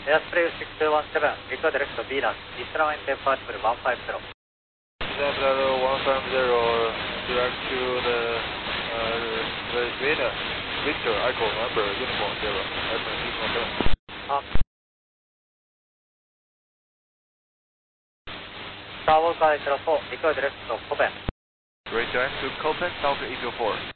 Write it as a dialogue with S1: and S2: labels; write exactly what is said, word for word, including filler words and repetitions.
S1: Airspace six two one seven, record direct to V LAN, Eastern departure one five zero.
S2: Eastern one five zero, direct to the uh, Vienna, Victor, Echo, number, uniform zero, Airspace six one seven.
S1: Uh, Skywalker eight zero four, record direct to Copen.
S2: Great direct to Copen, South eight zero four.